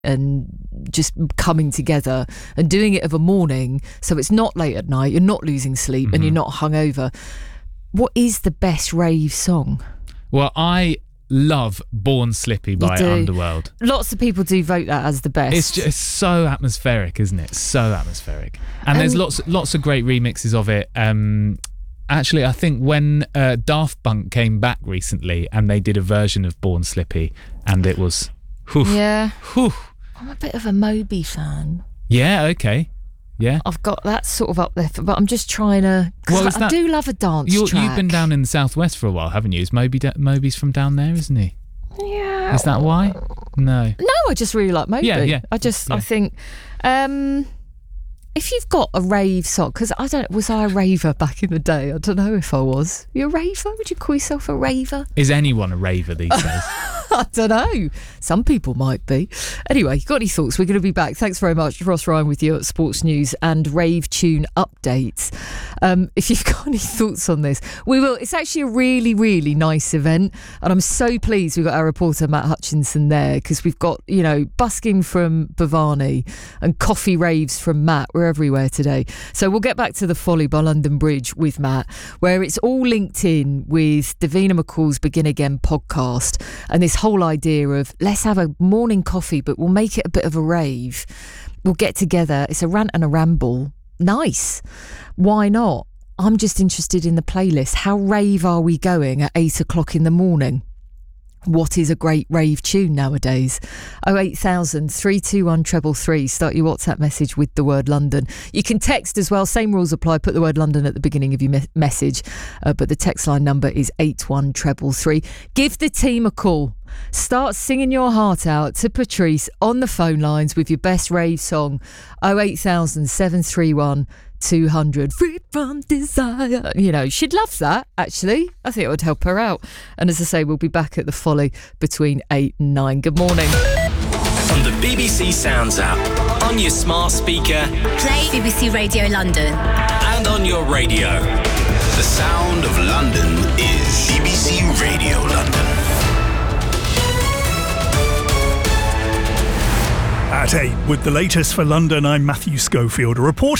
and just coming together and doing it of a morning, so it's not late at night, you're not losing sleep, and you're not hungover. What is the best rave song? Well, I love Born Slippy by Underworld. Lots of people do vote that as the best. It's just so atmospheric, isn't it? So atmospheric. And there's lots of great remixes of it. Actually, I think when Daft Punk came back recently and they did a version of Born Slippy, and it was... I'm a bit of a Moby fan. Yeah, okay. Yeah. I've got that sort of up there, but I'm just trying to... I do love a dance track. You've been down in the southwest for a while, haven't you? Is Moby's from down there, isn't he? Yeah. Is that why? No, I just really like Moby. Yeah. I think... if you've got a rave song, because was I a raver back in the day? I don't know if I was. You a raver? Would you call yourself a raver? Is anyone a raver these days? I don't know. Some people might be. Anyway, got any thoughts? We're going to be back. Thanks very much. Ross Ryan with you at Sports News and Rave Tune Updates. If you've got any thoughts on this, we will. It's actually a really, really nice event. And I'm so pleased we've got our reporter Matt Hutchinson there, because we've got, busking from Bhavani and coffee raves from Matt. We're everywhere today. So we'll get back to the Folly by London Bridge with Matt, where it's all linked in with Davina McCall's Begin Again podcast and this whole idea of let's have a morning coffee, but we'll make it a bit of a rave. We'll get together. It's a rant and a ramble. Nice. Why not? I'm just interested in the playlist. How rave are we going at 8 o'clock in the morning? What is a great rave tune nowadays? 08000 321 333. Start your WhatsApp message with the word London. You can text as well. Same rules apply. Put the word London at the beginning of your message. But the text line number is 81333. Give the team a call. Start singing your heart out to Patrice on the phone lines with your best rave song. 08000 731 200. Free from desire. She'd love that, actually. I think it would help her out. And as I say, we'll be back at the Folly between 8 and 9. Good morning. From the BBC Sounds app, on your smart speaker, play BBC Radio London, and on your radio. The sound of London is BBC Radio London. At 8, with the latest for London, I'm Matthew Schofield. A report